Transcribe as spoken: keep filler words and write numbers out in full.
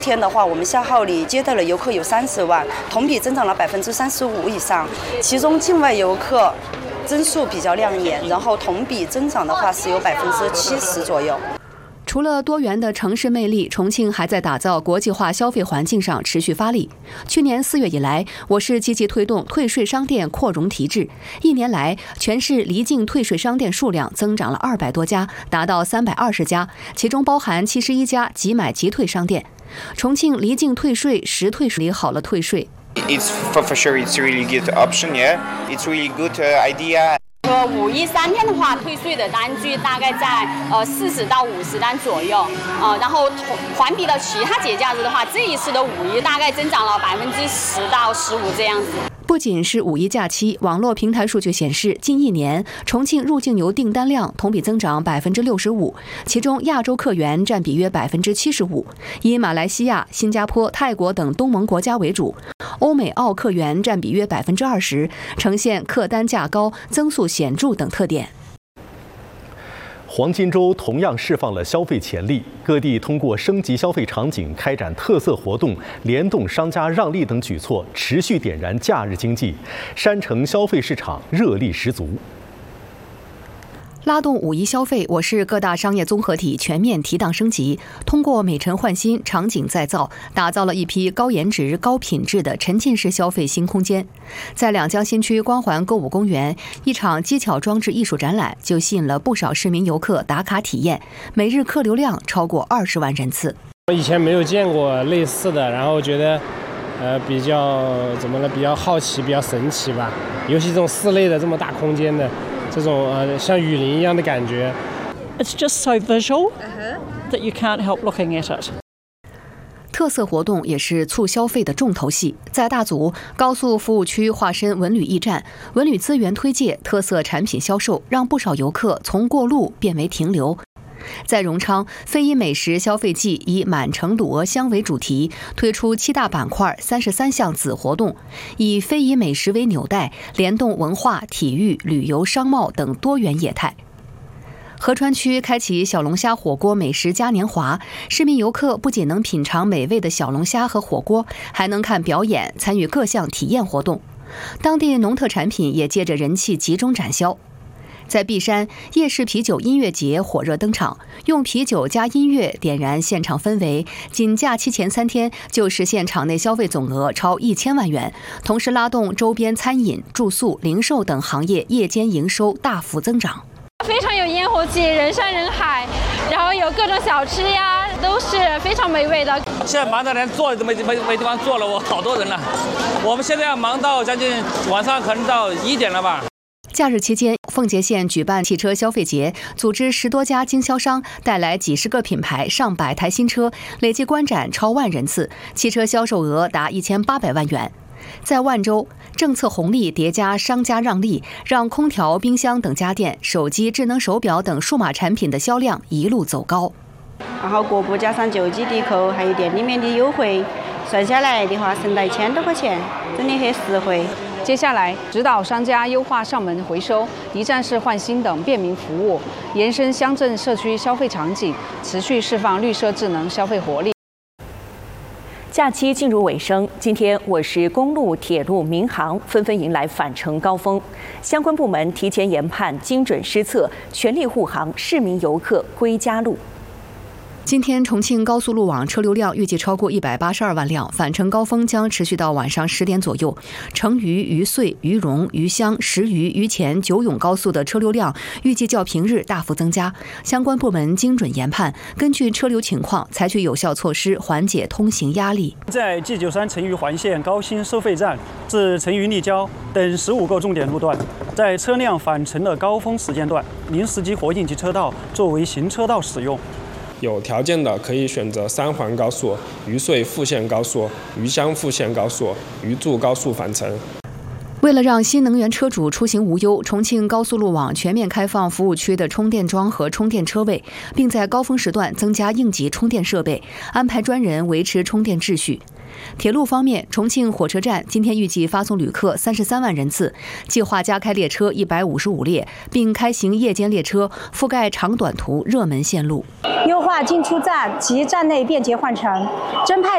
天的话，我们下号里接待了游客有三十万，同比增长了百分之三十五以上。其中境外游客增速比较亮眼，然后同比增长的话是有百分之七十左右。 除了多元的城市魅力，重庆还在打造国际化消费环境上持续发力。去年四月以来，我市积极推动退税商店扩容提质，一年来全市离境退税商店数量增长了二百多家，达到三百二十家，其中包含七十一家即买即退商店。重庆离境退税实退税里好了退税。 It's for, for sure it's really good option, yeah. It's really good idea. 呃，五一三天的话，退税的单据大概在呃四十到五十单左右，呃，然后环比的其他节假日的话，这一次的五一大概增长了百分之十到十五这样子。 不仅是五一假期，网络平台数据显示，近一年重庆入境游订单量同比增长百分之六十五，其中亚洲客源占比约百分之七十五，以马来西亚、新加坡、泰国等东盟国家为主，欧美澳客源占比约百分之二十，呈现客单价高、增速显著等特点。 黄金周同样释放了消费潜力，各地通过升级消费场景、开展特色活动、联动商家让利等举措，持续点燃假日经济，山城消费市场热力十足。 拉动五一消费，我市各大商业综合体全面提档升级，通过美陈换新、场景再造，打造了一批高颜值、高品质的沉浸式消费新空间。在两江新区光环购物公园，一场机巧装置艺术展览就吸引了不少市民游客打卡体验，每日客流量超过二十万人次。 以前没有见过类似的，然后觉得呃比较怎么了，比较好奇，比较神奇吧。尤其这种室内的这么大空间的。这种呃像雨林一样的感觉。 It's just so visual that you can't help looking at it. 特色活动也是促消费的重头戏。在大足高速服务区化身文旅驿站，文旅资源推介、特色产品销售，让不少游客从过路变为停留。在荣昌，非遗美食消费季以满城卤鹅香为主题，推出七大板块、三十三项子活动，以非遗美食为纽带，联动文化、体育、旅游、商贸等多元业态。合川区开启小龙虾火锅美食嘉年华，市民游客不仅能品尝美味的小龙虾和火锅，还能看表演，参与各项体验活动。当地农特产品也借着人气集中展销。在璧山，夜市啤酒音乐节火热登场，用啤酒加音乐点燃现场氛围，仅假期前三天就实现场内消费总额超一千万元，同时拉动周边餐饮、住宿、零售等行业夜间营收大幅增长。 非常有烟火气，人山人海，然后有各种小吃呀，都是非常美味的。 现在忙的连坐都没没没地方坐了，我好多人了。我们现在要忙到将近晚上可能到一点了吧。 假日期间，奉节县举办汽车消费节，组织十多家经销商带来几十个品牌、上百台新车，累计观展超万人次，汽车销售额达一千八百万元。在万州，政策红利叠加商家让利，让空调、冰箱等家电、手机、智能手表等数码产品的销量一路走高。 然后国步加上救济抵扣，还有店里面的优惠，算下来的话，省了一千多块钱，真的很实惠。 接下来，指导商家优化上门回收、一站式换新等便民服务，延伸乡镇社区消费场景，持续释放绿色智能消费活力。 假期进入尾声，今天我市公路、铁路、民航纷纷迎来返程高峰，相关部门提前研判、精准施策，全力护航市民游客归家路。 今天重庆高速路网车流量预计超过一百八十二万辆，返程高峰将持续到晚上十点左右。成渝、渝穗、渝蓉、渝湘、石渝、渝前、九永高速的车流量预计较平日大幅增加，相关部门精准研判，根据车流情况采取有效措施，缓解通行压力。 在 G 九三成渝环线高新收费站至成渝立交等十五个重点路段，在车辆返程的高峰时间段，临时激活应急车道作为行车道使用。 有条件的可以选择三环高速、渝穗复线高速、渝湘复线高速、渝筑高速返程。 为了让新能源车主出行无忧，重庆高速路网全面开放服务区的充电桩和充电车位，并在高峰时段增加应急充电设备，安排专人维持充电秩序。铁路方面，重庆火车站今天预计发送旅客三十三万人次，计划加开列车一百五十五列，并开行夜间列车，覆盖长短途热门线路。 优化进出站及站内便捷换乘，增派